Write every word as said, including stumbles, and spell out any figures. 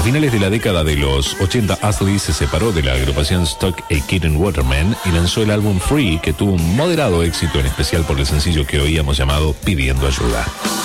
A finales de la década de los ochenta, Astley se separó de la agrupación Stock Aitken Waterman y lanzó el álbum Free, que tuvo un moderado éxito, en especial por el sencillo que oíamos llamado Pidiendo Ayuda.